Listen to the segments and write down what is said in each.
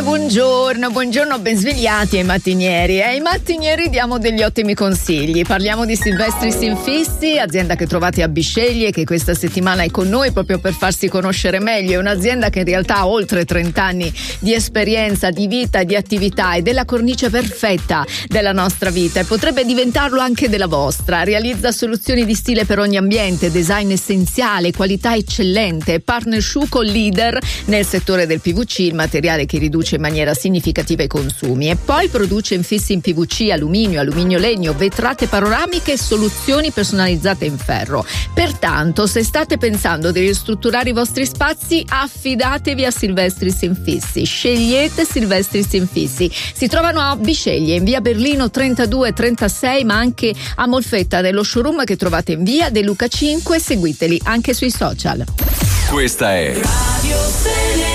Buongiorno, ben svegliati ai mattinieri. Ai mattinieri diamo degli ottimi consigli. Parliamo di Silvestris Infissi, azienda che trovate a Bisceglie, che questa settimana è con noi proprio per farsi conoscere meglio. È un'azienda che in realtà ha oltre 30 anni di esperienza, di vita, di attività, ed è la cornice perfetta della nostra vita e potrebbe diventarlo anche della vostra. Realizza soluzioni di stile per ogni ambiente, design essenziale, qualità eccellente, partnership con leader nel settore del PVC, il materiale che riduce in maniera significativa i consumi, e poi produce infissi in PVC, alluminio legno, vetrate panoramiche e soluzioni personalizzate in ferro. Pertanto, se state pensando di ristrutturare i vostri spazi, affidatevi a Silvestris Infissi. Scegliete Silvestris Infissi. Si trovano a Bisceglie, in via Berlino 32-36, ma anche a Molfetta, nello showroom che trovate in via De Luca 5. Seguiteli anche sui social. Questa è Radio Selene.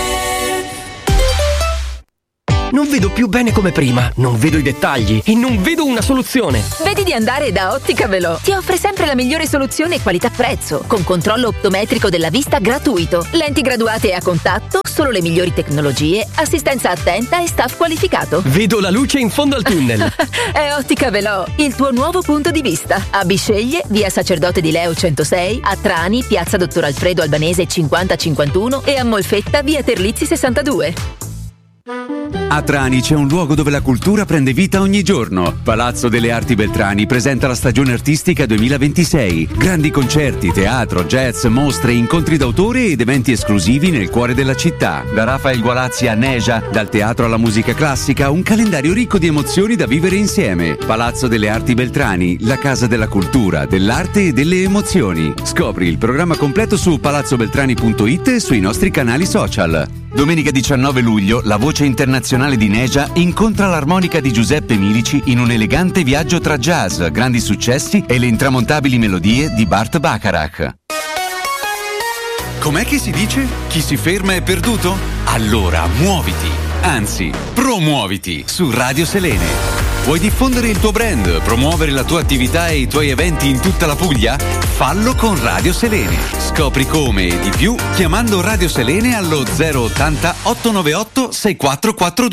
Non vedo più bene come prima, non vedo i dettagli e non vedo una soluzione. Vedi di andare da Ottica Velò. Ti offre sempre la migliore soluzione qualità-prezzo, con controllo optometrico della vista gratuito, lenti graduate a contatto, solo le migliori tecnologie, assistenza attenta e staff qualificato. Vedo la luce in fondo al tunnel. È Ottica Velò, il tuo nuovo punto di vista. A Bisceglie, via Sacerdote di Leo 106, a Trani, piazza Dottor Alfredo Albanese 5051 e a Molfetta, via Terlizzi 62. A Trani c'è un luogo dove la cultura prende vita ogni giorno. Palazzo delle Arti Beltrani presenta la stagione artistica 2026. Grandi concerti, teatro, jazz, mostre, incontri d'autore ed eventi esclusivi nel cuore della città. Da Rafael Gualazzi a Neja, dal teatro alla musica classica, un calendario ricco di emozioni da vivere insieme. Palazzo delle Arti Beltrani, la casa della cultura, dell'arte e delle emozioni. Scopri il programma completo su palazzobeltrani.it e sui nostri canali social. Domenica 19 luglio, la voce internazionale di Neja incontra l'armonica di Giuseppe Milici in un elegante viaggio tra jazz, grandi successi e le intramontabili melodie di Burt Bacharach. Com'è che si dice? Chi si ferma è perduto? Allora muoviti, anzi promuoviti su Radio Selene. Vuoi diffondere il tuo brand, promuovere la tua attività e i tuoi eventi in tutta la Puglia? Fallo con Radio Selene. Scopri come e di più chiamando Radio Selene allo 080 898 6442.